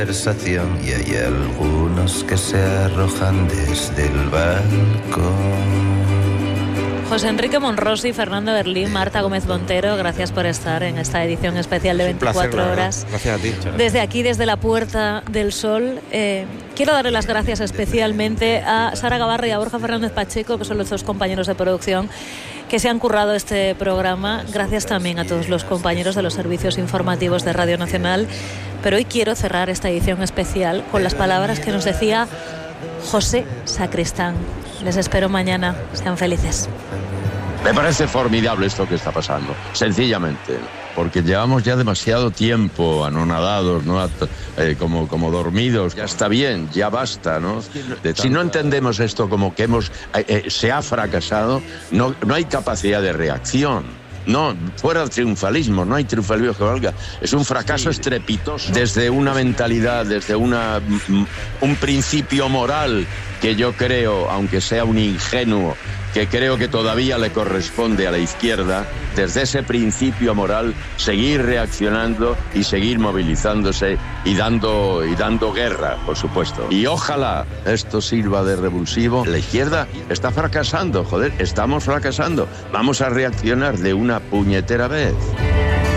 conversación y hay algunos que se arrojan desde el balcón. José Enrique Monrosi, Fernando Berlín, Marta Gómez Montero, gracias por estar en esta edición especial de 24 horas. Gracias a ti. Desde aquí, desde la Puerta del Sol, quiero darle las gracias especialmente a Sara Gabarra y a Borja Fernández Pacheco, que son los dos compañeros de producción que se han currado este programa. Gracias también a todos los compañeros de los servicios informativos de Radio Nacional. Pero hoy quiero cerrar esta edición especial con las palabras que nos decía José Sacristán. Les espero mañana. Sean felices. Me parece formidable esto que está pasando, sencillamente, porque llevamos ya demasiado tiempo anonadados, ¿no? Como dormidos. Ya está bien, ya basta, ¿no? Si no entendemos esto como que se ha fracasado, no hay capacidad de reacción. No, fuera del triunfalismo, no hay triunfalismo que valga. Es un fracaso estrepitoso desde una mentalidad, desde un principio moral que yo creo, aunque sea un ingenuo, que creo que todavía le corresponde a la izquierda, desde ese principio moral, seguir reaccionando y seguir movilizándose y dando guerra, por supuesto. Y ojalá esto sirva de revulsivo. La izquierda está fracasando, estamos fracasando. Vamos a reaccionar de una puñetera vez.